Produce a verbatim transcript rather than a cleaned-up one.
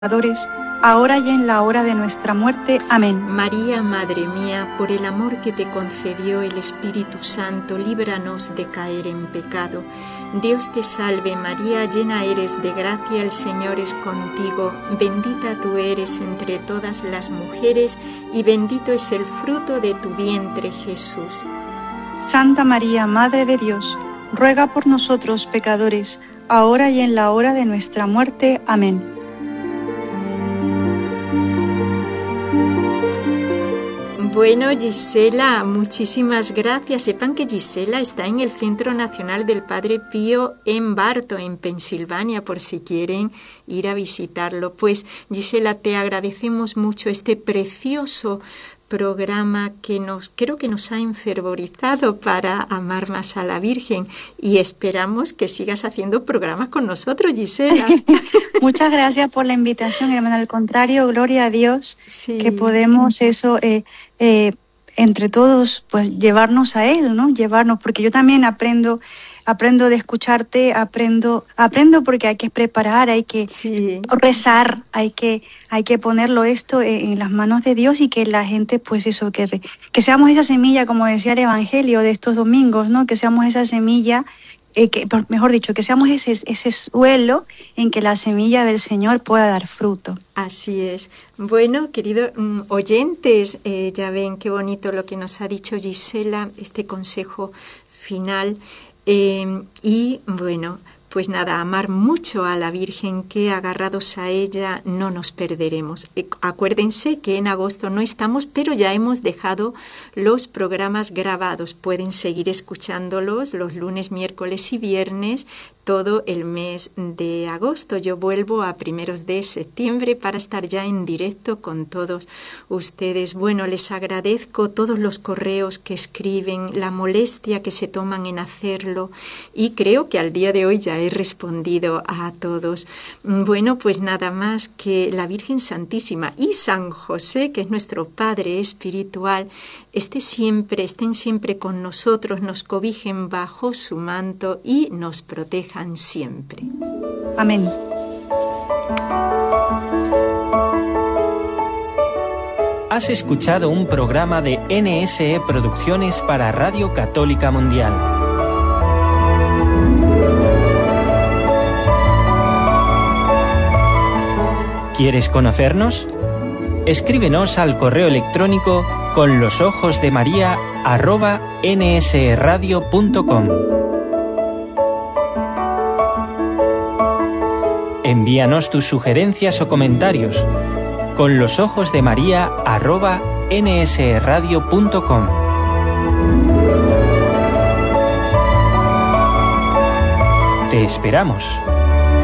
pecadores, ahora y en la hora de nuestra muerte. Amén. María, Madre mía, por el amor que te concedió el Espíritu Santo, líbranos de caer en pecado. Dios te salve María, llena eres de gracia, el Señor es contigo, bendita tú eres entre todas las mujeres, y bendito es el fruto de tu vientre, Jesús. Santa María, Madre de Dios, ruega por nosotros pecadores, ahora y en la hora de nuestra muerte. Amén. Bueno, Gisela, muchísimas gracias. Sepan que Gisela está en el Centro Nacional del Padre Pío en Bartow, en Pensilvania, por si quieren ir a visitarlo. Pues, Gisela, te agradecemos mucho este precioso programa que nos creo que nos ha enfervorizado para amar más a la Virgen, y esperamos que sigas haciendo programas con nosotros, Gisela. Muchas gracias por la invitación, hermana. Al contrario, gloria a Dios, sí. que podemos eso eh, eh, entre todos, pues llevarnos a Él, ¿no? Llevarnos, porque yo también aprendo, aprendo de escucharte, aprendo, aprendo porque hay que preparar, hay que sí. rezar, hay que, hay que ponerlo esto en, en las manos de Dios, y que la gente, pues eso, que, que seamos esa semilla, como decía el Evangelio de estos domingos, ¿no? Que seamos esa semilla. Eh, que, mejor dicho, que seamos ese, ese suelo en que la semilla del Señor pueda dar fruto. Así es. Bueno, queridos mm, oyentes, eh, ya ven qué bonito lo que nos ha dicho Gisela, este consejo final. Eh, y bueno, pues nada, amar mucho a la Virgen, que agarrados a ella no nos perderemos. Eh, acuérdense que en agosto no estamos, pero ya hemos dejado los programas grabados. Pueden seguir escuchándolos los lunes, miércoles y viernes todo el mes de agosto. Yo vuelvo a primeros de septiembre para estar ya en directo con todos ustedes. Bueno, les agradezco todos los correos que escriben, la molestia que se toman en hacerlo, y creo que al día de hoy ya he respondido a todos. Bueno, pues nada más, que la Virgen Santísima y San José, que es nuestro Padre espiritual, esté siempre, estén siempre con nosotros, nos cobijen bajo su manto y nos protejan siempre. Amén. Has escuchado un programa de N S E Producciones para Radio Católica Mundial. ¿Quieres conocernos? Escríbenos al correo electrónico con los ojos de María arroba nsradio punto com. Envíanos tus sugerencias o comentarios con los ojos de María arroba nsradio punto com. Te esperamos.